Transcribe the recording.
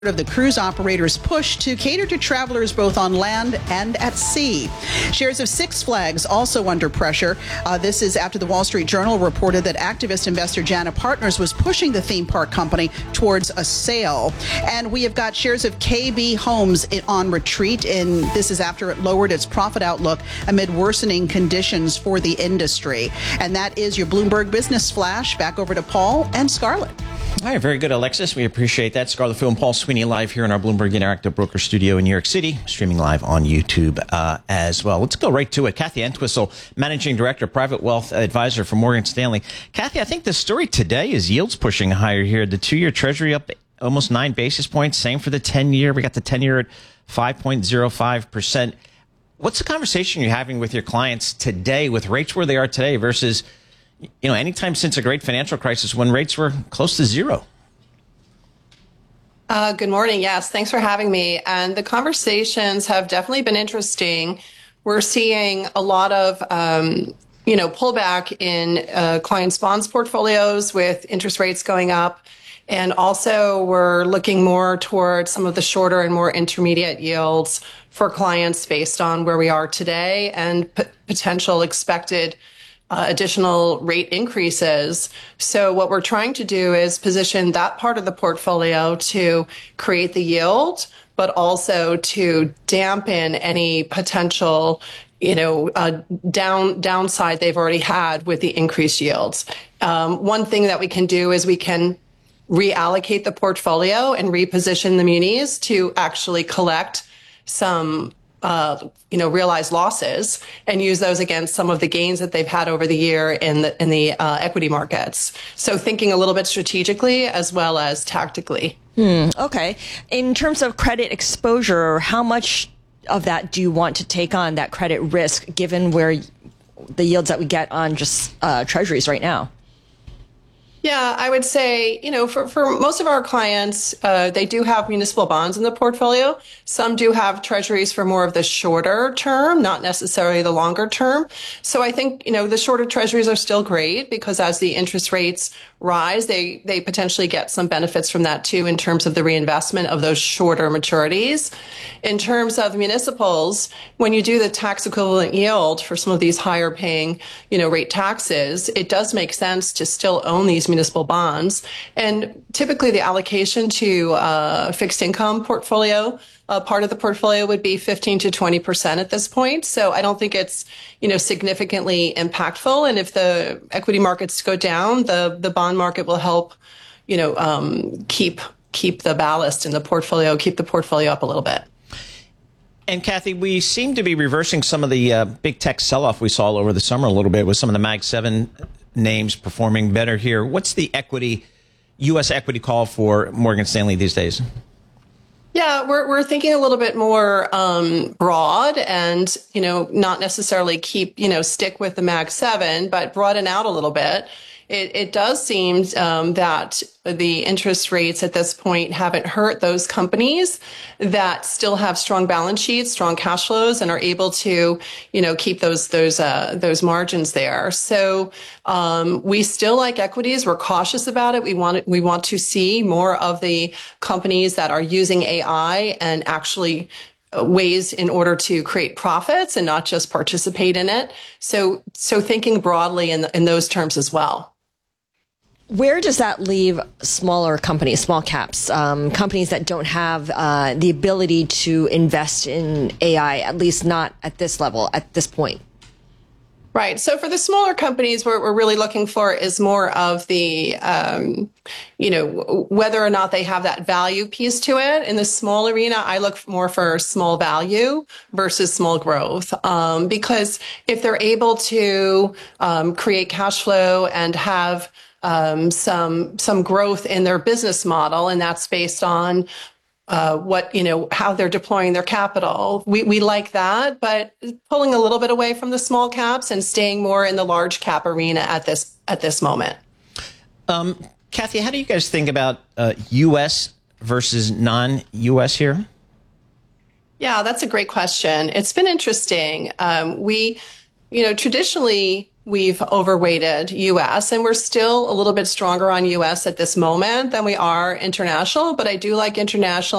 of the cruise operators' push to cater to travelers both on land and at sea. Shares of Six Flags also under pressure. This is after the Wall Street Journal reported that activist investor JANA Partners was pushing the theme park company towards a sale. And we have got shares of KB Homes on retreat, and this is after it lowered its profit outlook amid worsening conditions for the industry. And that is your Bloomberg Business Flash. Back over to Paul and Scarlett. All right, very good, Alexis. We appreciate that. Scarlett Fu and Paul Sweeney live here in our Bloomberg Interactive Broker Studio in New York City, streaming live on YouTube as well. Let's go right to it. Kathy Entwistle, Managing Director, Private Wealth Advisor for Morgan Stanley. Kathy, I think the story today is yields pushing higher here. The 2-year Treasury up almost 9 basis points. Same for the 10-year. We got the 10-year at 5.05%. What's the conversation you're having with your clients today with rates where they are today versus anytime since a great financial crisis when rates were close to zero? Good morning. Yes, thanks for having me. And the conversations have definitely been interesting. We're seeing a lot of, pullback in clients' bonds portfolios with interest rates going up. And also we're looking more towards some of the shorter and more intermediate yields for clients based on where we are today and potential expected additional rate increases. So what we're trying to do is position that part of the portfolio to create the yield, but also to dampen any potential, downside they've already had with the increased yields. One thing that we can do is we can reallocate the portfolio and reposition the munis to actually collect some realized losses and use those against some of the gains that they've had over the year in the equity markets. So thinking a little bit strategically as well as tactically. Okay. In terms of credit exposure, how much of that do you want to take on, that credit risk, given where the yields that we get on just treasuries right now? Yeah, I would say, for most of our clients, they do have municipal bonds in the portfolio. Some do have treasuries for more of the shorter term, not necessarily the longer term. So I think, the shorter treasuries are still great because as the interest rates rise, they potentially get some benefits from that too in terms of the reinvestment of those shorter maturities. In terms of municipals, when you do the tax equivalent yield for some of these higher paying, rate taxes, it does make sense to still own these municipal bonds. And typically the allocation to fixed income portfolio, part of the portfolio would be 15 to 20% at this point. So I don't think it's, significantly impactful. And if the equity markets go down, the bond market will help, keep the ballast in the portfolio, keep the portfolio up a little bit. And Kathy, we seem to be reversing some of the big tech sell-off we saw over the summer a little bit with some of the Mag 7 names performing better here. What's the U.S. equity call for Morgan Stanley these days? Yeah, we're thinking a little bit more broad and, not necessarily stick with the Mag 7, but broaden out a little bit. It does seem that the interest rates at this point haven't hurt those companies that still have strong balance sheets, strong cash flows, and are able to, keep those margins there. So we still like equities. We're cautious about it. We want to see more of the companies that are using AI and actually ways in order to create profits and not just participate in it. So thinking broadly in those terms as well. Where does that leave smaller companies, small caps, companies that don't have the ability to invest in AI, at least not at this level, at this point? Right. So for the smaller companies, what we're really looking for is more of the, whether or not they have that value piece to it. In the small arena, I look more for small value versus small growth, because if they're able to create cash flow and have some growth in their business model, and that's based on how they're deploying their capital. We like that, but pulling a little bit away from the small caps and staying more in the large cap arena at this moment. Kathy, how do you guys think about U.S. versus non-U.S. here? Yeah, that's a great question. It's been interesting. We traditionally we've overweighted US, and we're still a little bit stronger on US at this moment than we are international, but I do like international.